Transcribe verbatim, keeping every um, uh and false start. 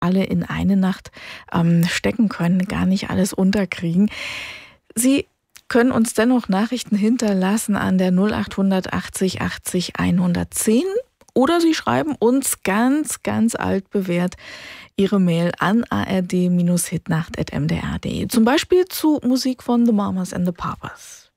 alle in eine Nacht ähm, stecken können, gar nicht alles unterkriegen. Sie können uns dennoch Nachrichten hinterlassen an der null acht achtzig achtzig hundertzehn oder Sie schreiben uns ganz, ganz altbewährt Ihre Mail an a r d Bindestrich hitnacht at m d r punkt d e. Zum Beispiel zu Musik von The Mamas and the Papas.